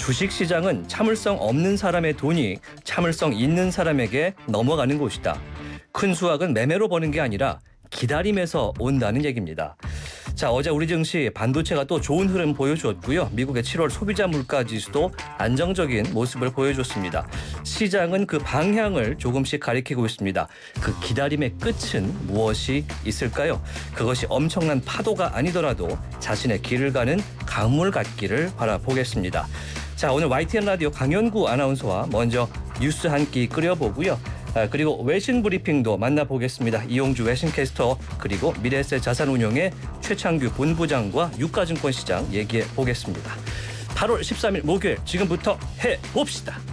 주식시장은 참을성 없는 사람의 돈이 참을성 있는 사람에게 넘어가는 곳이다. 큰 수확은 매매로 버는 게 아니라 기다림에서 온다는 얘기입니다. 자, 어제 우리 증시 반도체가 또 좋은 흐름 보여주었고요. 미국의 7월 소비자 물가 지수도 안정적인 모습을 보여줬습니다. 시장은 그 방향을 조금씩 가리키고 있습니다. 그 기다림의 끝은 무엇이 있을까요? 그것이 엄청난 파도가 아니더라도 자신의 길을 가는 강물 같기를 바라보겠습니다. 자, 오늘 YTN 라디오 강연구 아나운서와 먼저 뉴스 한 끼 끓여보고요. 그리고 외신 브리핑도 만나보겠습니다. 이용주 외신캐스터 그리고 미래에셋 자산운용의 최창규 본부장과 유가증권시장 얘기해 보겠습니다. 8월 13일 목요일 지금부터 해봅시다.